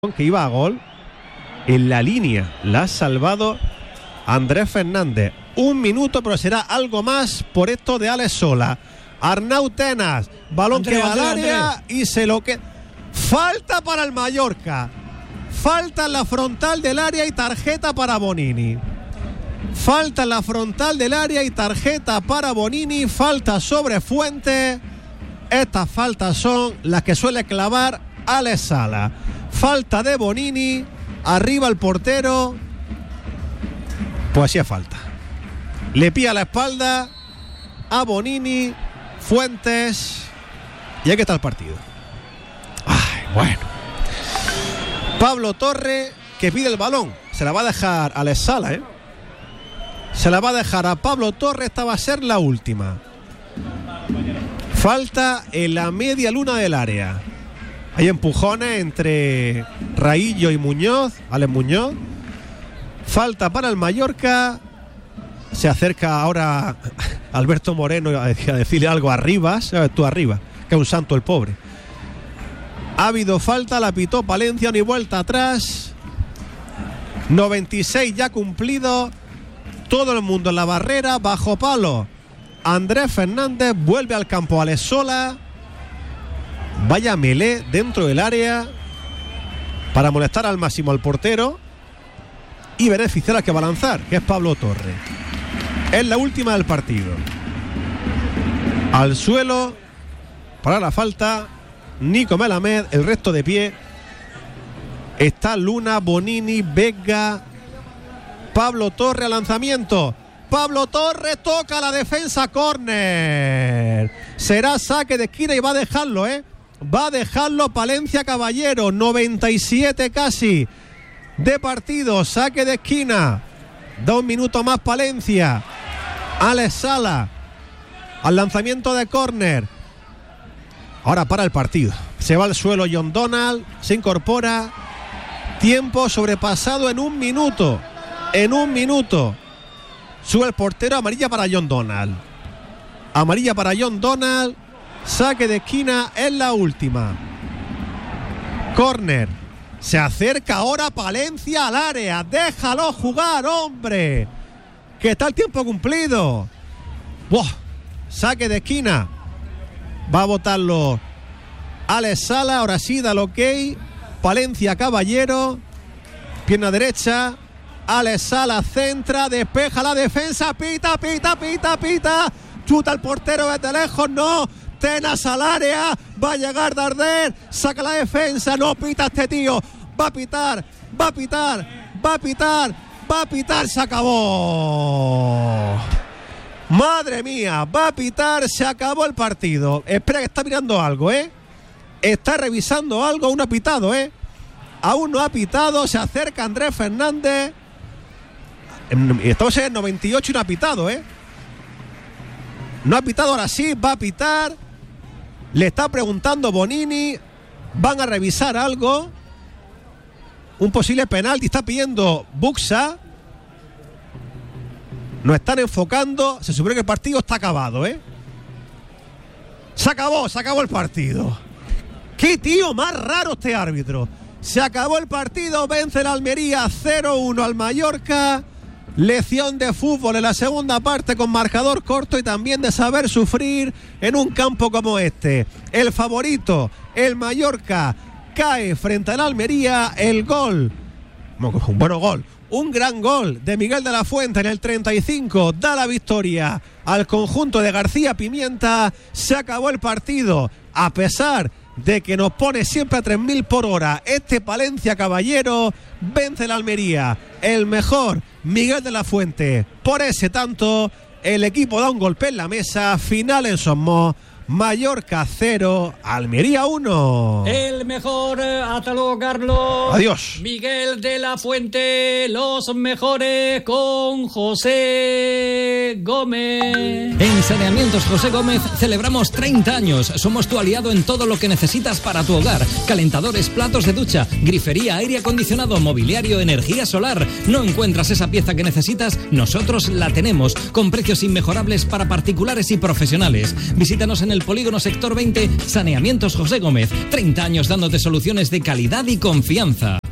que iba a gol en la línea, la ha salvado Andrés Fernández. 1 minuto, pero será algo más por esto de Alex Sola. Arnau Tenas, balón que va al área y se lo que... Falta para el Mallorca, falta en la frontal del área y tarjeta para Bonini. Falta en la frontal del área y tarjeta para Bonini, falta sobre Fuentes. Estas faltas son las que suele clavar Alex Sala. Falta de Bonini, arriba el portero. Pues sí es falta. Le pilla la espalda a Bonini, Fuentes. Y aquí está el partido. Ay, bueno. Pablo Torre que pide el balón. Se la va a dejar Alex Sala, Se la va a dejar a Pablo Torre. Esta va a ser la última. Falta en la media luna del área. Hay empujones entre Raillo y Muñoz, Alex Muñoz. Falta para el Mallorca. Se acerca ahora Alberto Moreno a decirle algo a Rivas. Tú arriba, que es un santo el pobre. Ha habido falta, la pitó Palencia, ni vuelta atrás. 96 ya cumplido. Todo el mundo en la barrera, bajo palo. Andrés Fernández vuelve al campo. Alex Sola. Vaya melé dentro del área para molestar al máximo al portero y beneficiar al que va a lanzar, que es Pablo Torre. Es la última del partido. Al suelo para la falta Nico Melamed, el resto de pie. Está Luna, Bonini, Vega, Pablo Torre al lanzamiento. Pablo Torre toca la defensa, córner. Será saque de esquina y va a dejarlo, Va a dejarlo Palencia Caballero. 97 casi de partido. Saque de esquina. 2 minutos más Palencia. Alex Sala al lanzamiento de córner. Ahora para el partido. Se va al suelo John Donald. Se incorpora. Tiempo sobrepasado en 1 minuto. En 1 minuto. Sube el portero. Amarilla para John Donald. Amarilla para John Donald. Saque de esquina en la última. Córner. Se acerca ahora Palencia al área. Déjalo jugar, hombre. Que está el tiempo cumplido. ¡Buah! Saque de esquina. Va a botarlo Alex Sala. Ahora sí da el ok. Palencia Caballero. Pierna derecha. Alex Sala centra. Despeja la defensa. Pita. Chuta el portero desde lejos. No. Tenas al área, va a llegar Darder, saca la defensa, no pita este tío, va a pitar, se acabó. Madre mía, va a pitar, se acabó el partido. Espera que está mirando algo, Está revisando algo, aún no ha pitado, Aún no ha pitado, se acerca Andrés Fernández. Estamos en el 98 y no ha pitado, No ha pitado, ahora sí, va a pitar. Le está preguntando Bonini. Van a revisar algo. Un posible penalti. Está pidiendo Buxa. Nos están enfocando. Se supone que el partido está acabado, Se acabó el partido. Qué tío más raro este árbitro. Se acabó el partido. Vence el Almería 0-1 al Mallorca. Lección de fútbol en la segunda parte con marcador corto y también de saber sufrir en un campo como este. El favorito, el Mallorca, cae frente al Almería. El gol, un bueno gol, un gran gol de Miguel de la Fuente en el 35 da la victoria al conjunto de García Pimienta. Se acabó el partido a pesar de que nos pone siempre a 3000 por hora. Este Palencia Caballero vence el Almería. El mejor Miguel de la Fuente. Por ese tanto, el equipo da un golpe en la mesa. Final en Somos. Mallorca 0, Almería 1. El mejor, hasta luego, Carlos. Adiós. Miguel de la Fuente, los mejores con José Gómez. En Saneamientos José Gómez celebramos 30 años. Somos tu aliado en todo lo que necesitas para tu hogar. Calentadores, platos de ducha, grifería, aire acondicionado, mobiliario, energía solar. ¿No encuentras esa pieza que necesitas? Nosotros la tenemos, con precios inmejorables para particulares y profesionales. Visítanos en el del Polígono Sector 20, Saneamientos José Gómez. 30 años dándote soluciones de calidad y confianza.